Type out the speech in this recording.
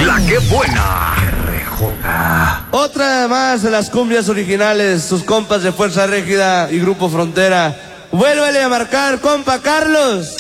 La que buena. RJ. Otra más de las cumbias originales, sus compas de Fuerza Régida y Grupo Frontera. Vuélvele a marcar, compa Carlos.